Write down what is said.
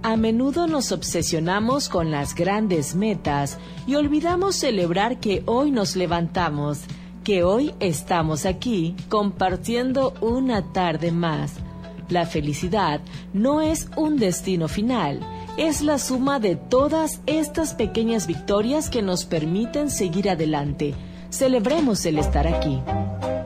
A menudo nos obsesionamos con las grandes metas y olvidamos celebrar que hoy nos levantamos, que hoy estamos aquí compartiendo una tarde más. La felicidad no es un destino final, es la suma de todas estas pequeñas victorias que nos permiten seguir adelante. Celebremos el estar aquí.